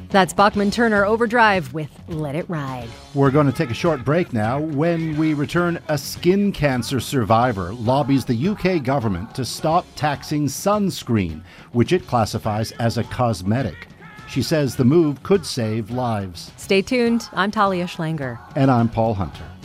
That's Bachman Turner Overdrive with Let It Ride. We're going to take a short break now. When we return, a skin cancer survivor lobbies the UK government to stop taxing sunscreen, which it classifies as a cosmetic. She says the move could save lives. Stay tuned. I'm Talia Schlanger. And I'm Paul Hunter.